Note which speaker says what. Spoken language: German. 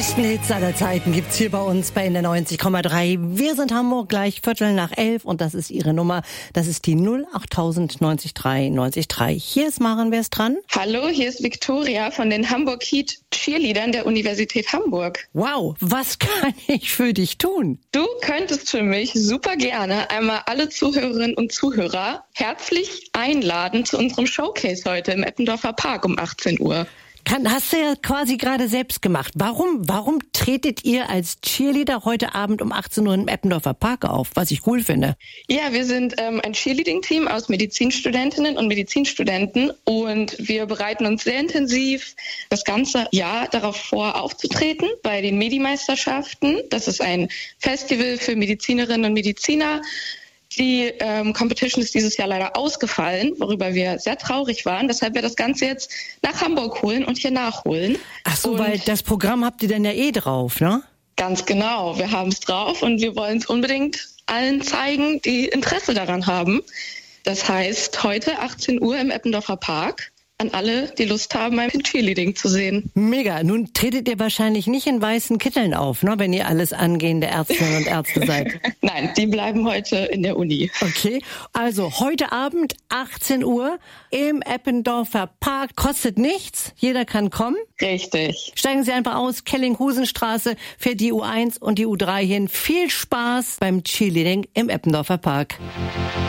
Speaker 1: besten Hits aller Zeiten gibt's hier bei uns bei NDR 90,3. Wir sind Hamburg, gleich 11:15 und das ist Ihre Nummer. Das ist die 08000 93 93. Hier ist Maren, wer ist dran?
Speaker 2: Hallo, hier ist Viktoria von den Hamburg Heat Cheerleadern der Universität Hamburg.
Speaker 1: Wow, was kann ich für dich tun?
Speaker 2: Du könntest für mich super gerne einmal alle Zuhörerinnen und Zuhörer herzlich einladen zu unserem Showcase heute im Eppendorfer Park um 18 Uhr.
Speaker 1: Hast du ja quasi gerade selbst gemacht. Warum tretet ihr als Cheerleader heute Abend um 18 Uhr im Eppendorfer Park auf, was ich cool finde?
Speaker 2: Ja, wir sind ein Cheerleading-Team aus Medizinstudentinnen und Medizinstudenten und wir bereiten uns sehr intensiv das ganze Jahr darauf vor, aufzutreten bei den Medimeisterschaften. Das ist ein Festival für Medizinerinnen und Mediziner. Die Competition ist dieses Jahr leider ausgefallen, worüber wir sehr traurig waren. Deshalb wir das Ganze jetzt nach Hamburg holen und hier nachholen.
Speaker 1: Ach so, weil das Programm habt ihr dann ja eh drauf, ne?
Speaker 2: Ganz genau, wir haben es drauf und wir wollen es unbedingt allen zeigen, die Interesse daran haben. Das heißt, heute 18 Uhr im Eppendorfer Park. An alle, die Lust haben, ein Cheerleading zu sehen.
Speaker 1: Mega. Nun tretet ihr wahrscheinlich nicht in weißen Kitteln auf, ne, wenn ihr alles angehende Ärztinnen und Ärzte seid.
Speaker 2: Nein, die bleiben heute in der Uni.
Speaker 1: Okay, also heute Abend 18 Uhr im Eppendorfer Park. Kostet nichts, jeder kann kommen.
Speaker 2: Richtig.
Speaker 1: Steigen Sie einfach aus, Kellinghusenstraße, fährt die U1 und die U3 hin. Viel Spaß beim Cheerleading im Eppendorfer Park.